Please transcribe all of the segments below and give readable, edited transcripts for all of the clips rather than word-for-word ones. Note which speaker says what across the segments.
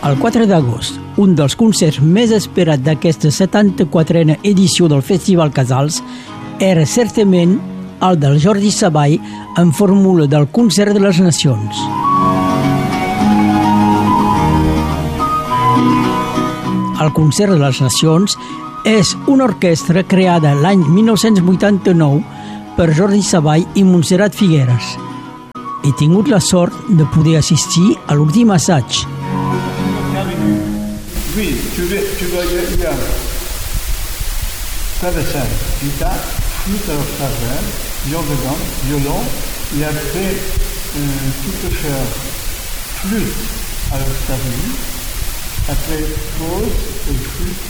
Speaker 1: El 4 d'agost, un dels concerts més esperats d'aquesta 74a edició del Festival Casals era certament el del Jordi Savall en fórmula del Concert de les Nacions. El Concert de les Nacions és una orquestra creada l'any 1989 per Jordi Savall i Montserrat Figueres. He tingut la sort de poder assistir a l'últim assaig.
Speaker 2: Oui, tu vas y aller. Clavecin, guitare, flûte à l'octave, violon, et après tu peux faire flûte à l'octave, après pause et flûte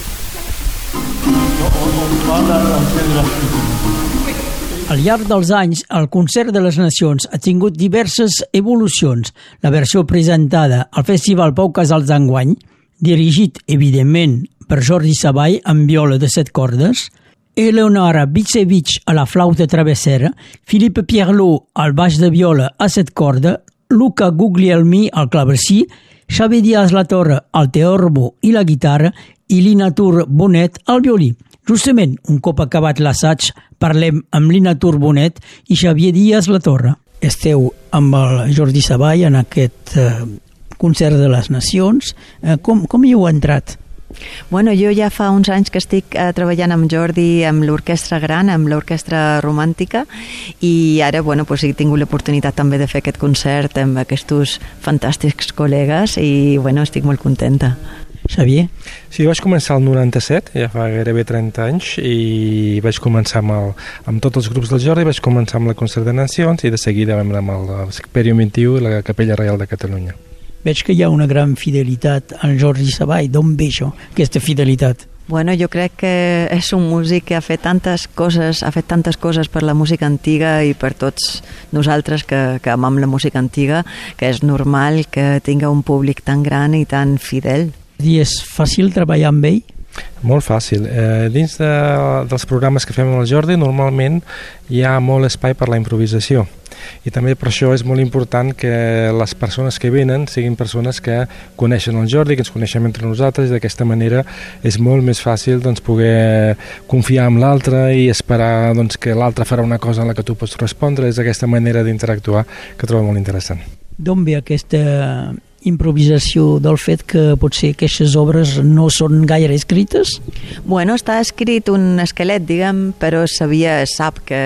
Speaker 2: toute l'heure. On parle de la flûte.
Speaker 1: Al llarg dels anys, el Concert de les Nacions ha tingut diverses evolucions. La versió presentada al Festival Pau Casals d'enguany, dirigit, evidentment, per Jordi Savall amb viola de 7 cordes, Eleonora Bitsevich a la flauta travessera, Philippe Pierlot al baix de viola a 7 cordes, Luca Guglielmi al clavecí, Xavi Díaz La Torre al teorbo i la guitarra i Linatur Bonet al violí. Justament, un cop acabat l'assaig, parlem amb Linatur Bonet i Xavier Díaz La Torre. Esteu amb el Jordi Savall en aquest Concert de les Nacions. Com hi heu entrat?
Speaker 3: Bueno, jo ja fa uns anys que estic treballant amb Jordi amb l'orquestra gran, amb l'orquestra romàntica, i ara he tingut l'oportunitat també de fer aquest concert amb aquests fantàstics col·legues i estic molt contenta.
Speaker 1: Xavier?
Speaker 4: Sí, vaig començar el 97, ja fa gairebé 30 anys, i vaig començar amb tots els grups del Jordi, vaig començar amb la Concert de Nacions i de seguida vam anar amb el Experium 21 i la Capella Reial de Catalunya.
Speaker 1: Veig que hi ha una gran fidelitat al Jordi Savall. D'on ve això, aquesta fidelitat?
Speaker 3: Jo crec que és un músic que ha fet tantes coses per la música antiga i per tots nosaltres que amam la música antiga, que és normal que tinga un públic tan gran i tan fidel.
Speaker 1: I és fàcil treballar amb ell?
Speaker 4: Molt fàcil. Dins dels programes que fem amb el Jordi normalment hi ha molt espai per la improvisació, i també per això és molt important que les persones que venen siguin persones que coneixen el Jordi, que ens coneixem entre nosaltres, i d'aquesta manera és molt més fàcil poder confiar en l'altre i esperar que l'altre farà una cosa en la que tu pots respondre. És aquesta manera d'interactuar que trobo molt interessant.
Speaker 1: D'on ve aquesta improvisació del fet que potser aquestes obres no són gaire escrites?
Speaker 3: Està escrit un esquelet, però sap que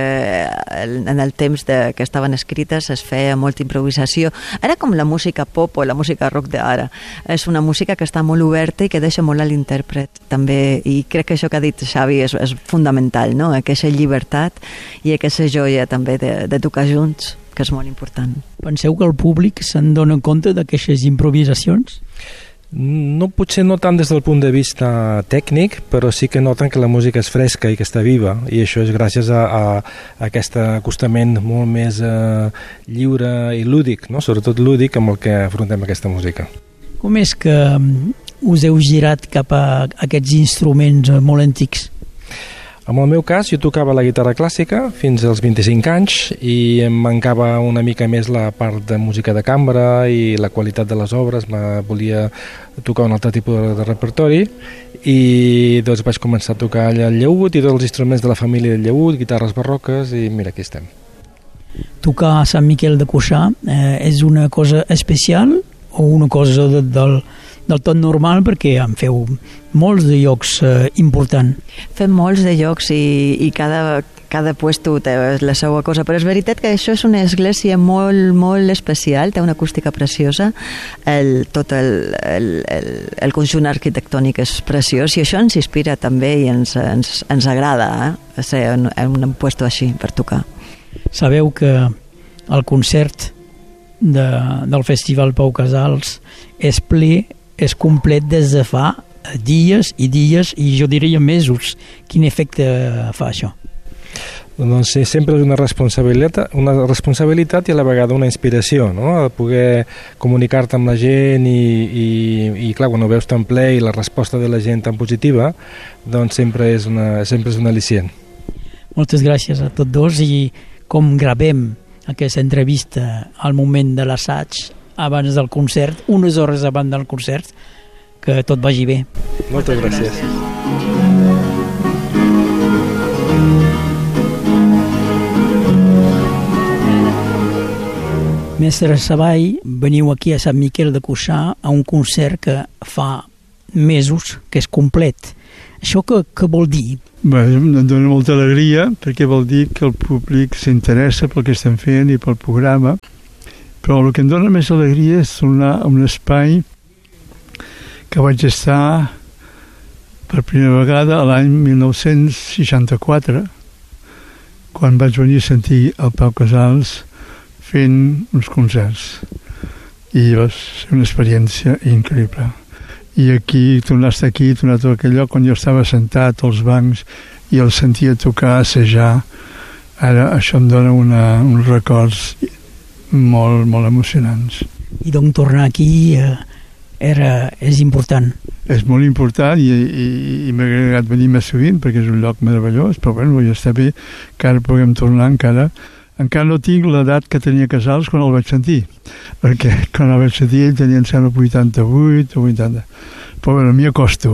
Speaker 3: en el temps que estaven escrites es feia molta improvisació. Era com la música pop o la música rock d'ara. És una música que està molt oberta i que deixa molt a l'intèrpret també, i crec que això que ha dit Xavi és fundamental, no? Aquesta llibertat i aquesta joia també de tocar junts, que és molt important.
Speaker 1: Penseu que el públic se'n dona compte d'aquestes improvisacions?
Speaker 4: Potser no tant des del punt de vista tècnic, però sí que noten que la música és fresca i que està viva, i això és gràcies a aquest acostament molt més lliure i lúdic, no? Sobretot lúdic, amb el que afrontem aquesta música.
Speaker 1: Com és que us heu girat cap a aquests instruments molt antics?
Speaker 4: En el meu cas, jo tocava la guitarra clàssica fins als 25 anys i em mancava una mica més la part de música de cambra i la qualitat de les obres. Volia tocar un altre tipus de repertori i doncs vaig començar a tocar el llaüt i tots els instruments de la família del llaüt, guitarres barroques, i mira, aquí estem.
Speaker 1: Tocar a Sant Miquel de Cuixà és una cosa especial o una cosa del tot normal, perquè en feu molts de llocs importants?
Speaker 3: Fem molts de llocs i cada puesto té la seva cosa, però és veritat que això és una església molt, molt especial, té una acústica preciosa, tot el conjunt arquitectònic és preciós, i això ens inspira també i ens agrada ser en un puesto així per tocar.
Speaker 1: Sabeu que el concert del Festival Pau Casals és ple, és complet des de fa dies i dies, i jo diria mesos. Quin efecte fa això?
Speaker 4: Doncs sempre és una responsabilitat i a la vegada una inspiració, no? Poder comunicar-te amb la gent i clar, quan ho veus tan ple i la resposta de la gent tan positiva, doncs sempre és un al·licient.
Speaker 1: Moltes gràcies a tots dos, i com gravem aquesta entrevista al moment de l'assaig, abans del concert, unes hores abans del concert. Que tot vagi bé.
Speaker 4: Moltes gràcies.
Speaker 1: Mestre Savall, veniu aquí a Sant Miquel de Cuixà a un concert que fa mesos que és complet. Això què vol dir?
Speaker 2: Bé, em dona molta alegria perquè vol dir que el públic s'interessa pel que estem fent i pel programa, però el que em dona més alegria és tornar a un espai que vaig estar per primera vegada l'any 1964, quan vaig venir a sentir el Pau Casals fent uns concerts. I va ser una experiència increïble. I aquí, tornar a estar aquí, tornar a tot aquell lloc on jo estava sentat als bancs i el sentia tocar, assajar, ara això em dona uns records molt, molt emocionants.
Speaker 1: I doncs tornar aquí és important.
Speaker 2: És molt important i m'ha agradat venir més sovint perquè és un lloc meravellós, però bueno, ja està bé que ara puguem tornar encara no tinc l'edat que tenia Casals quan el vaig sentir, perquè quan el vaig sentir ell tenia, em sembla, 88 o 80, però bueno, m'hi acosto,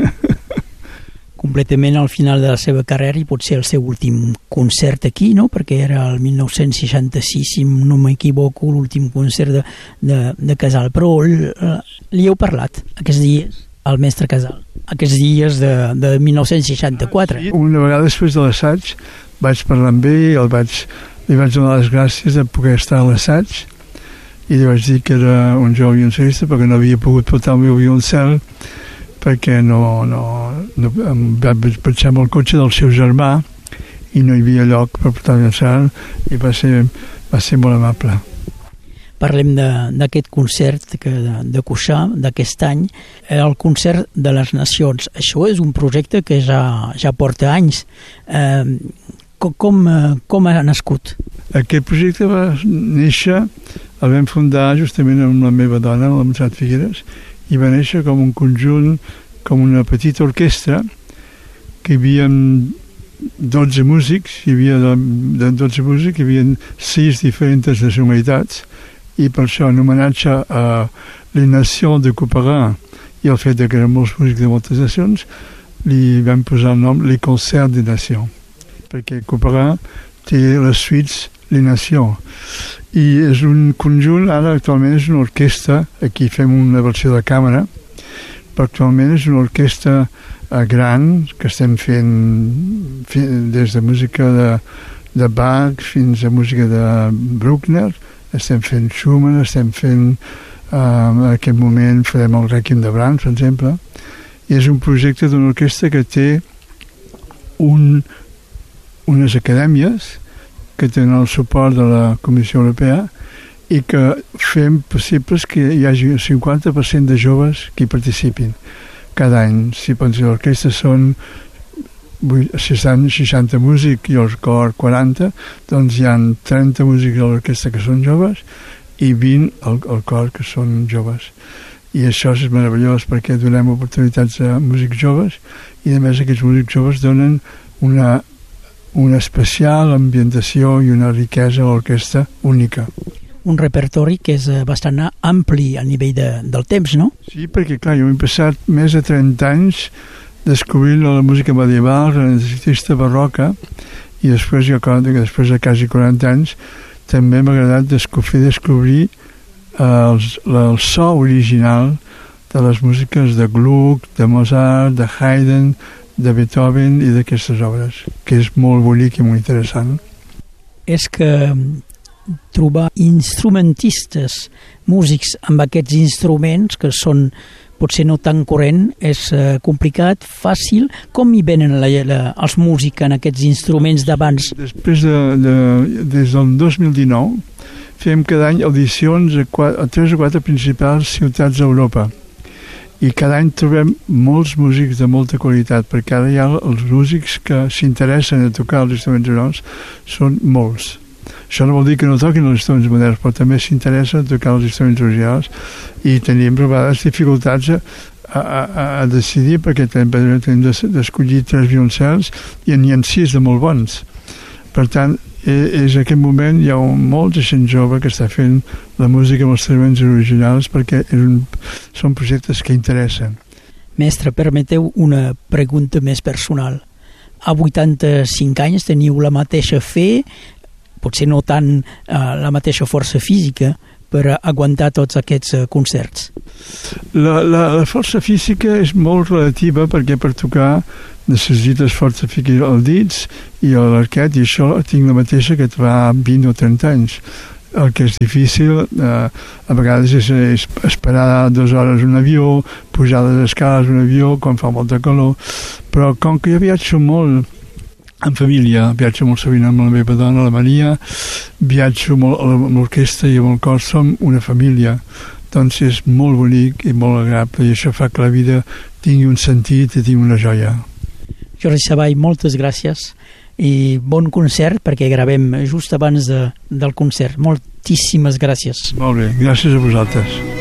Speaker 1: Completament al final de la seva carrera i potser el seu últim concert aquí, no? Perquè era el 1966, si no m'equivoco, l'últim concert de Casal, però li heu parlat aquests dies al mestre Casal, aquests dies de 1964.
Speaker 2: Sí, una vegada després de l'assaig vaig parlar amb ell, li vaig donar les gràcies de poder estar a l'assaig i li vaig dir que era un jove violoncel·lista perquè no havia pogut portar el meu violoncel perquè no em vaig pensar en el cotxe del seu germà i no hi havia lloc per portar el violoncel i va ser molt amable.
Speaker 1: Parlem d'aquest concert de Cuixà d'aquest any, el concert de les Nacions. Això és un projecte que ja porta anys. Com ha nascut?
Speaker 2: Aquest projecte va néixer, el vam fundar justament amb la meva dona, la Montserrat Figueres, i va néixer com un conjunt, com una petita orquestra, que hi havia 12 músics, hi havia 6 diferents nacionalitats, i per això, en homenatge a les Nacions de Couperin i el fet que eren molts músics de moltes nacions, li vam posar el nom Les Concerts des Nations, perquè Couperin té les suites Les Nations i és un conjunt, ara actualment és una orquestra, aquí fem una versió de càmera, però actualment és una orquestra gran que estem fent des de música de Bach fins a música de Bruckner, estem fent Schumann, estem fent en aquest moment farem el Rèquiem de Brahms, per exemple, i és un projecte d'una orquestra que té unes acadèmies que tenen el suport de la Comissió Europea i que fem possibles que hi hagi un 50% de joves que hi participin cada any. Si pensi l'orquestra són 60 músics i el cor 40, doncs hi ha 30 músics a l'orquestra que són joves i 20 al cor que són joves. I això és meravellós perquè donem oportunitats a músics joves i a més aquests músics joves donen una especial ambientació i una riquesa a l'orquestra única.
Speaker 1: Un repertori que és bastant ampli a nivell del temps, no?
Speaker 2: Sí, perquè clar, jo he passat més de 30 anys descobrint la música medieval, renacentista, barroca, i després de quasi 40 anys també m'ha agradat fer descobrir el so original de les músiques de Gluck, de Mozart, de Haydn, de Beethoven i d'aquestes obres, que és molt bonic i molt interessant.
Speaker 1: És que trobar instrumentistes, músics amb aquests instruments que són potser no tan corrent, és complicat, fàcil. Com hi venen els músics en aquests instruments d'abans?
Speaker 2: Des del 2019 fem cada any audicions a 3 o 4 principals ciutats d'Europa i cada any trobem molts músics de molta qualitat, perquè ara ja els músics que s'interessen a tocar els instruments originals són molts. Això no vol dir que no toquin els instruments moderns, però també s'interessa a tocar els instruments originals i tenim a vegades dificultats a decidir, perquè tenim d'escollir 3 violoncels i n'hi ha 6 de molt bons. Per tant, és en aquest moment hi ha molta gent jove que està fent la música amb els instruments originals perquè són projectes que interessen.
Speaker 1: Mestre, permeteu una pregunta més personal. A 85 anys teniu la mateixa fe, potser no tant la mateixa força física, per aguantar tots aquests concerts?
Speaker 2: La força física és molt relativa perquè per tocar necessites força física als dits i a l'arquet, i això tinc la mateixa que fa 20 o 30 anys. El que és difícil a vegades és esperar 2 hores un avió, pujar les escales un avió quan fa molta calor, però com que jo viatjo molt en família, viatjo molt sovint amb la meva dona, la Maria, viatjo molt amb l'orquestra i amb el cor, som una família, doncs és molt bonic i molt agradable i això fa que la vida tingui un sentit i tingui una joia.
Speaker 1: Jordi Savall, moltes gràcies i bon concert perquè gravem just abans del concert. Moltíssimes gràcies.
Speaker 2: Molt bé, gràcies a vosaltres.